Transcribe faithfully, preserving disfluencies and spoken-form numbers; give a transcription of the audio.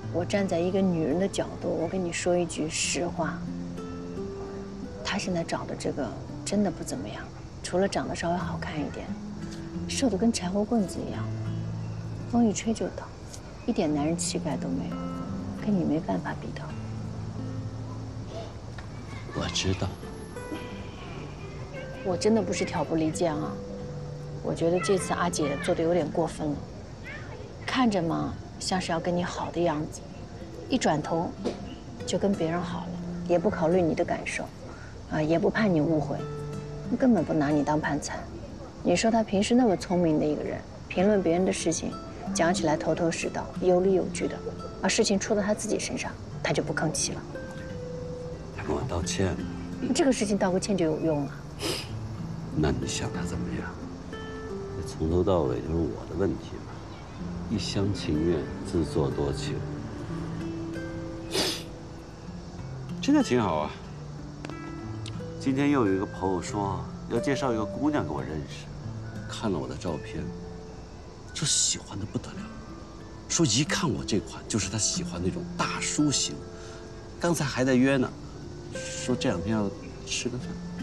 我站在一个女人的角度，我跟你说一句实话，他现在找的这个真的不怎么样，除了长得稍微好看一点，瘦得跟柴火棍子一样，风一吹就倒，一点男人气概都没有，跟你没办法比的。 我知道。 我真的不是挑拨离间啊，我觉得这次阿姐做的有点过分了，看着嘛像是要跟你好的样子，一转头就跟别人好了，也不考虑你的感受，啊，也不怕你误会，根本不拿你当盘缠。你说她平时那么聪明的一个人，评论别人的事情，讲起来头头是道，有理有据的，而事情出到她自己身上，她就不吭气了。 她跟我道歉了。 这个事情道个歉就有用了？ 那你想她怎么样？这从头到尾就是我的问题嘛，一厢情愿，自作多情。真的挺好啊。今天又有一个朋友说要介绍一个姑娘给我认识，看了我的照片，这喜欢的不得了，说一看我这款就是他喜欢那种大叔型。刚才还在约呢，说这两天要吃个饭。